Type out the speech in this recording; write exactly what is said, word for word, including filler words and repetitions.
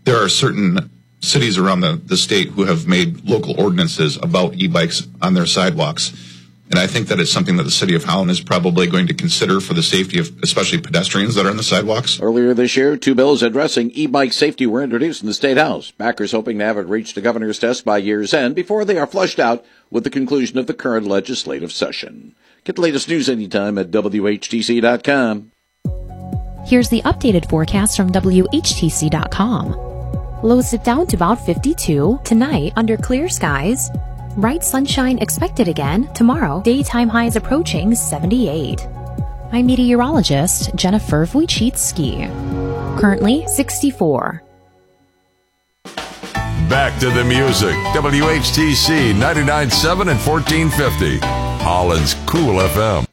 there are certain cities around the, the state who have made local ordinances about e-bikes on their sidewalks. And I think that it's something that the city of Howland is probably going to consider for the safety of especially pedestrians that are on the sidewalks. Earlier this year, two bills addressing e-bike safety were introduced in the State House. Backers hoping to have it reach the governor's desk by year's end before they are flushed out with the conclusion of the current legislative session. Get the latest news anytime at W H T C dot com. Here's the updated forecast from W H T C dot com. Lows dip down to about fifty-two. Tonight, under clear skies. Bright sunshine expected again. Tomorrow, daytime highs approaching seventy-eight. I'm meteorologist Jennifer Wojcicki. Currently sixty-four. Back to the music. W H T C ninety-nine point seven and fourteen fifty. Holland's Cool F M.